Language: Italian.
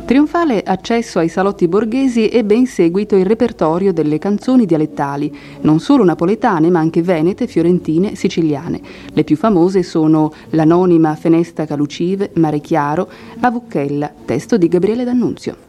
Trionfale accesso ai salotti borghesi ebbe in seguito il repertorio delle canzoni dialettali, non solo napoletane ma anche venete, fiorentine, siciliane. Le più famose sono l'anonima Fenesta Calucive, Mare Chiaro, Avucchella, testo di Gabriele D'Annunzio.